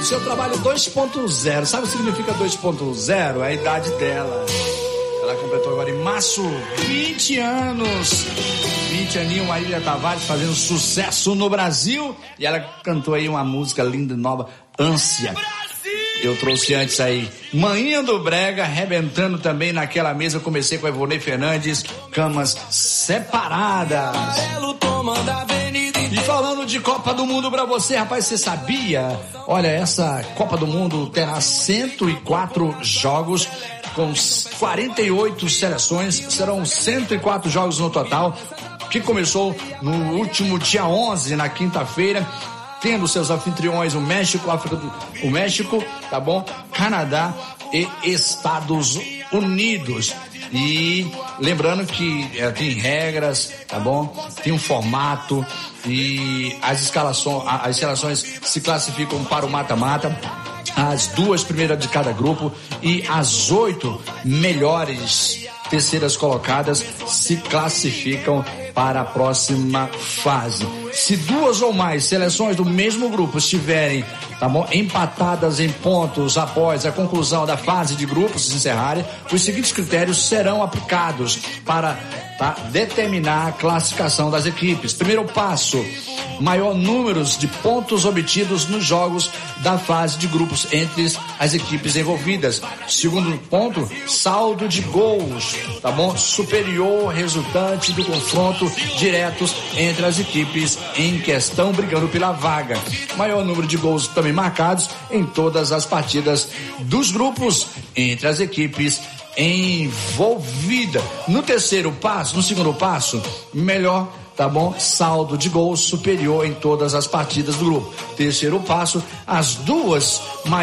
seu trabalho 2.0. Sabe o que significa 2.0? É a idade dela. Ela completou agora em março 20 anos. 20 aninhos, Marília Tavares fazendo sucesso no Brasil. E ela cantou aí uma música linda e nova, Ânsia. Eu trouxe antes aí Manhinha do Brega, arrebentando também naquela mesa. Eu comecei com a Ivonei Fernandes, Camas Separadas. E falando de Copa do Mundo pra você, rapaz, você sabia? Olha, essa Copa do Mundo terá 104 jogos com 48 seleções. Serão 104 jogos no total, que começou no último dia 11, na quinta-feira, tendo seus anfitriões o México, o México, tá bom? Canadá e Estados Unidos. E lembrando que tem regras, tá bom? Tem um formato e as seleções se classificam para o mata-mata. As 2 primeiras de cada grupo e as 8 melhores terceiras colocadas se classificam para a próxima fase. Se 2 ou mais seleções do mesmo grupo estiverem, tá bom, empatadas em pontos após a conclusão da fase de grupos se encerrarem, os seguintes critérios serão aplicados para determinar a classificação das equipes. Primeiro passo: maior número de pontos obtidos nos jogos da fase de grupos entre as equipes envolvidas. Segundo ponto, saldo de gols, tá bom? Superior resultante do confronto diretos entre as equipes em questão brigando pela vaga. Maior número de gols também marcados em todas as partidas dos grupos entre as equipes envolvidas. No segundo passo, melhor, tá bom, saldo de gols superior em todas as partidas do grupo. Terceiro passo, as 2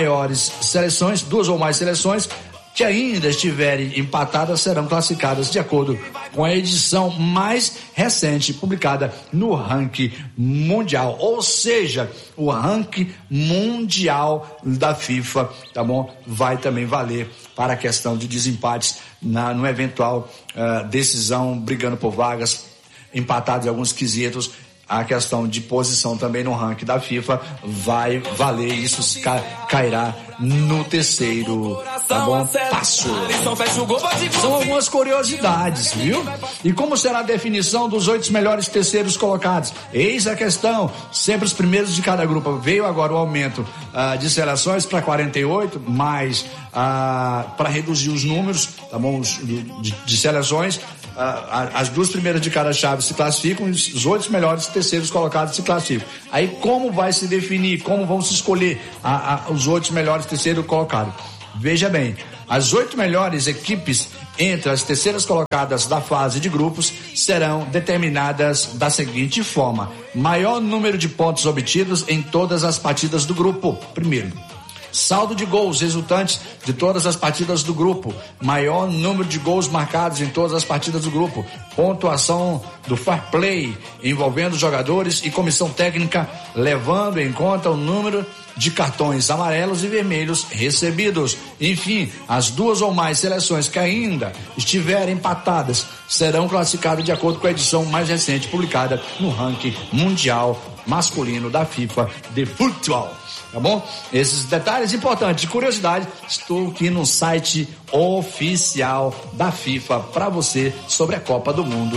ou mais seleções que ainda estiverem empatadas serão classificadas de acordo com a edição mais recente publicada no ranking mundial, ou seja, o ranking mundial da FIFA, tá bom? Vai também valer para a questão de desempates no eventual decisão, brigando por vagas, empatados em alguns quesitos. A questão de posição também no ranking da FIFA vai valer, isso cairá no terceiro, tá bom, passo. São algumas curiosidades, viu? E como será a definição dos 8 melhores terceiros colocados? Eis a questão, sempre os primeiros de cada grupo. Veio agora o aumento de seleções para 48, mais para reduzir os números, tá bom, de seleções. As 2 primeiras de cada chave se classificam e os 8 melhores terceiros colocados se classificam. Aí como vai se definir, como vão se escolher os 8 melhores terceiros colocados? Veja bem, as 8 melhores equipes entre as terceiras colocadas da fase de grupos serão determinadas da seguinte forma: maior número de pontos obtidos em todas as partidas do grupo. Primeiro, saldo de gols resultantes de todas as partidas do grupo, maior número de gols marcados em todas as partidas do grupo, pontuação do fair play envolvendo jogadores e comissão técnica, levando em conta o número de cartões amarelos e vermelhos recebidos. Enfim, as 2 ou mais seleções que ainda estiverem empatadas serão classificadas de acordo com a edição mais recente publicada no ranking mundial masculino da FIFA de futebol. Tá bom? Esses detalhes importantes de curiosidade, estou aqui no site oficial da FIFA para você sobre a Copa do Mundo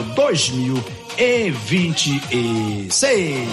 2026.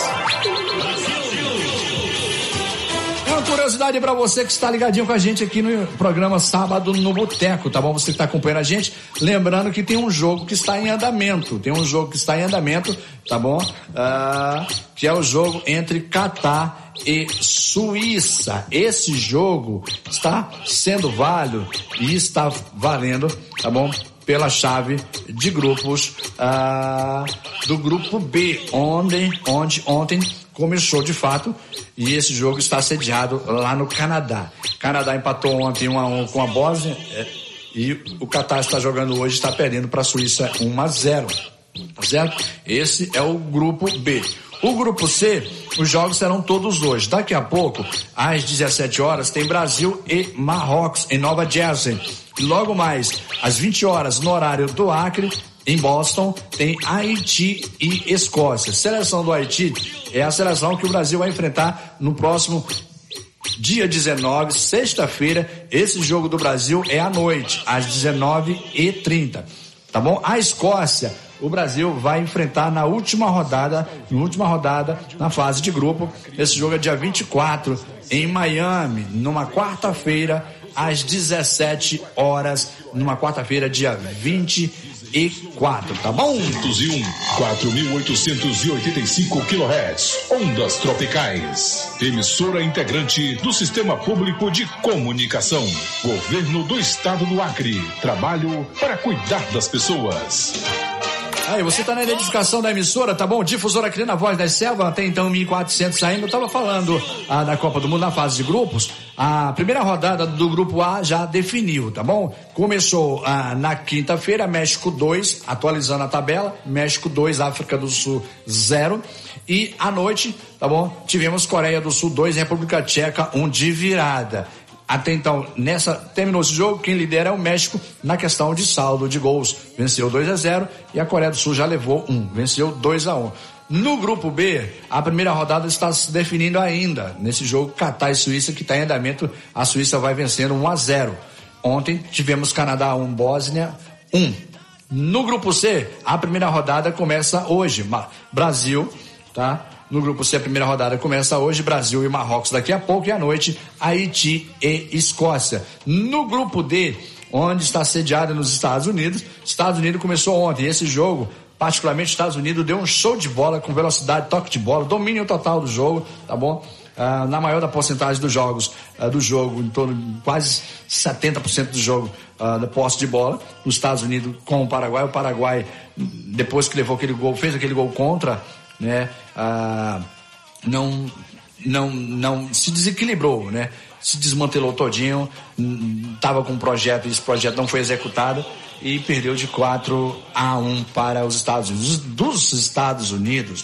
Uma curiosidade para você que está ligadinho com a gente aqui no programa Sábado no Boteco, tá bom? Você que está acompanhando a gente, lembrando que tem um jogo que está em andamento, tá bom? Que é o jogo entre Catar e Suíça. Esse jogo está sendo válido e está valendo, tá bom? Pela chave de grupos do grupo B, onde ontem começou de fato, e esse jogo está sediado lá no Canadá. O Canadá empatou ontem 1-1 com a Bósnia e o Catar está jogando hoje, está perdendo para a Suíça 1-0, tá certo? Esse é o grupo B. O grupo C, os jogos serão todos hoje. Daqui a pouco, às 17 horas, tem Brasil e Marrocos em Nova Jersey. E logo mais, às 20 horas, no horário do Acre, em Boston, tem Haiti e Escócia. Seleção do Haiti é a seleção que o Brasil vai enfrentar no próximo dia 19, sexta-feira. Esse jogo do Brasil é à noite, às 19h30, tá bom? A Escócia, o Brasil vai enfrentar na última rodada, na fase de grupo. Esse jogo é dia 24, em Miami, numa quarta-feira, às 17 horas, numa quarta-feira, dia 24, tá bom? 4.885 kHz, ondas tropicais. Emissora integrante do Sistema Público de Comunicação. Governo do Estado do Acre. Trabalho para cuidar das pessoas. Aí, você tá na identificação da emissora, tá bom? Difusora aqui na Voz das Selvas, até então 1.400 saindo. Eu tava falando da Copa do Mundo na fase de grupos. A primeira rodada do grupo A já definiu, tá bom? Começou na quinta-feira, México 2, atualizando a tabela, México 2, África do Sul 0. E à noite, tá bom? Tivemos Coreia do Sul 2, República Tcheca 1 de virada. Até então, terminou esse jogo, quem lidera é o México na questão de saldo de gols. Venceu 2-0 e a Coreia do Sul já levou 1, venceu 2-1. No grupo B, a primeira rodada está se definindo ainda. Nesse jogo, Catar e Suíça, que está em andamento, a Suíça vai vencendo 1-0. Ontem tivemos Canadá 1, Bósnia 1. No grupo C, a primeira rodada começa hoje. Brasil, tá? No grupo C, a primeira rodada começa hoje, Brasil e Marrocos daqui a pouco, e à noite, Haiti e Escócia. No grupo D, onde está sediado nos Estados Unidos começou ontem. Esse jogo, particularmente, os Estados Unidos deu um show de bola, com velocidade, toque de bola, domínio total do jogo, tá bom? Na maior da porcentagem dos jogos, do jogo, em torno de quase 70% do jogo, da posse de bola, nos Estados Unidos com o Paraguai, depois que levou aquele gol, fez aquele gol contra, né? Não se desequilibrou, né? Se desmantelou todinho, estava com um projeto, e esse projeto não foi executado e perdeu de 4-1 para os Estados Unidos. Dos Estados Unidos,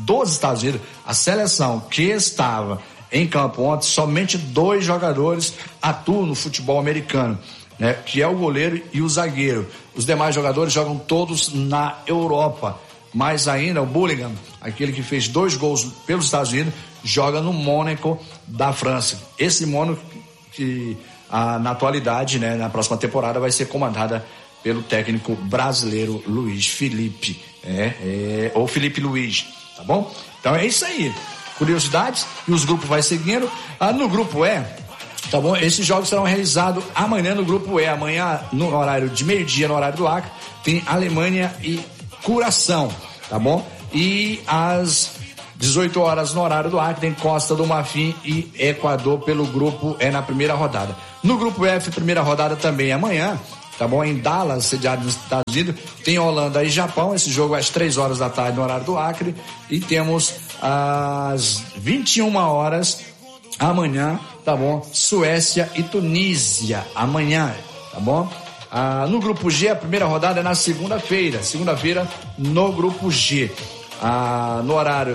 a seleção que estava em campo ontem, somente 2 jogadores atuam no futebol americano, né? Que é o goleiro e o zagueiro. Os demais jogadores jogam todos na Europa. Mais ainda, o Bullingham, aquele que fez 2 gols pelos Estados Unidos, joga no Mônaco da França. Esse Mônaco que na atualidade, né, na próxima temporada vai ser comandada pelo técnico brasileiro Luiz Felipe, ou Felipe Luiz, tá bom? Então é isso aí, curiosidades, e os grupos vai seguindo. No grupo E, tá bom? Esses jogos serão realizados amanhã no grupo E. Amanhã, no horário de meio-dia, no horário do Acre, tem Alemanha e Curaçao, tá bom? E às 18 horas no horário do Acre tem Costa do Marfim e Equador pelo grupo E na primeira rodada. No grupo F, primeira rodada também amanhã, tá bom? Em Dallas, sediado nos Estados Unidos, tem Holanda e Japão. Esse jogo é às 3 horas da tarde no horário do Acre. E temos às 21 horas amanhã, tá bom? Suécia e Tunísia amanhã, tá bom? No grupo G, a primeira rodada é na segunda-feira. Segunda-feira, no grupo G. No horário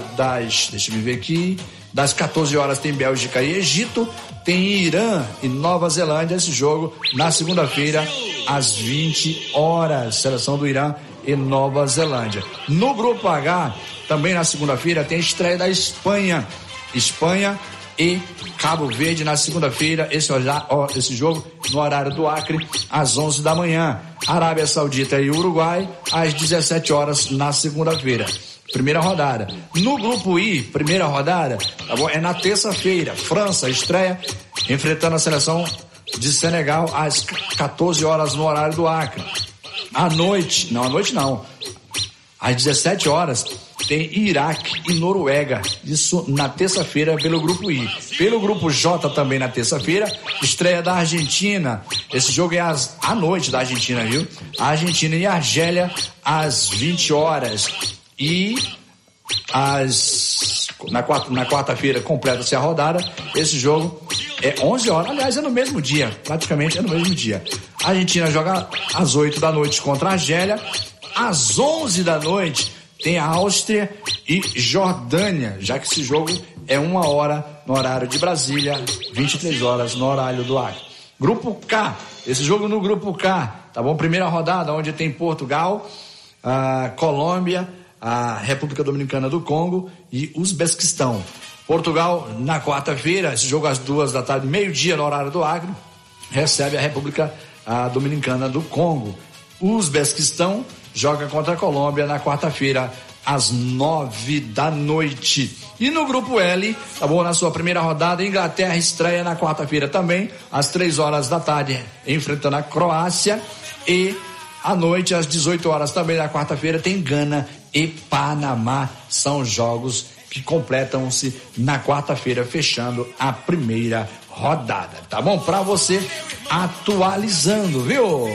das 14 horas tem Bélgica e Egito. Tem Irã e Nova Zelândia. Esse jogo na segunda-feira, às 20 horas. Seleção do Irã e Nova Zelândia. No grupo H, também na segunda-feira, tem a estreia da Espanha. Espanha e Cabo Verde na segunda-feira, esse jogo no horário do Acre, às 11 da manhã. Arábia Saudita e Uruguai, às 17 horas na segunda-feira. Primeira rodada. No grupo I, primeira rodada, tá bom? É na terça-feira. França estreia enfrentando a seleção de Senegal às 14 horas no horário do Acre. À noite não. Às 17 horas tem Iraque e Noruega, isso na terça-feira pelo grupo I. Pelo grupo J também na terça-feira, estreia da Argentina. Esse jogo é à noite da Argentina, viu? A Argentina e a Argélia às 20 horas. E na quarta-feira completa-se a rodada. Esse jogo é 11 horas, aliás, é no mesmo dia, praticamente é no mesmo dia. A Argentina joga às 8 da noite contra a Argélia. Às 11 da noite tem a Áustria e Jordânia, já que esse jogo é 1 hora no horário de Brasília, 23 horas no horário do Acre. Grupo K, esse jogo no grupo K, tá bom? Primeira rodada, onde tem Portugal, a Colômbia, a República Dominicana do Congo e Uzbequistão. Portugal, na quarta-feira, esse jogo às 14h, meio-dia, no horário do Acre, recebe a República Dominicana do Congo. O Uzbequistão joga contra a Colômbia na quarta-feira, às 21h. E no grupo L, tá bom? Na sua primeira rodada, a Inglaterra estreia na quarta-feira também, às 15h, enfrentando a Croácia. E à noite, às 18h também, na quarta-feira, tem Gana e Panamá. São jogos que completam-se na quarta-feira, fechando a primeira rodada, tá bom? Pra você atualizando, viu?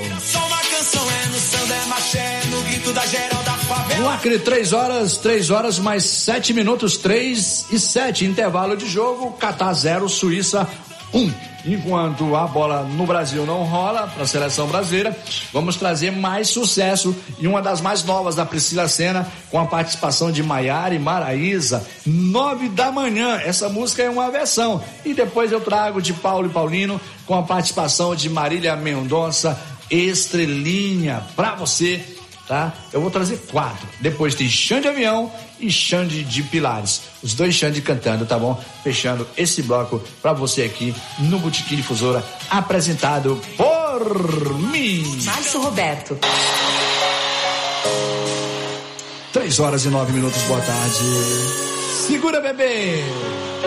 No Acre, 3h mais 7 minutos, 3:07, intervalo de jogo, Catar 0, Suíça 1. Enquanto a bola no Brasil não rola para a seleção brasileira, vamos trazer mais sucesso e uma das mais novas da Priscila Senna, com a participação de Maiara e Maraísa, 9 da manhã. Essa música é uma versão. E depois eu trago de Paulo e Paulino, com a participação de Marília Mendonça, Estrelinha, pra você, tá? Eu vou trazer 4. Depois tem Xande Avião e Xande de Pilares. Os dois Xande cantando, tá bom? Fechando esse bloco pra você aqui no Botequim Difusora, apresentado por mim, Márcio Roberto. 3h09, boa tarde. Segura, bebê!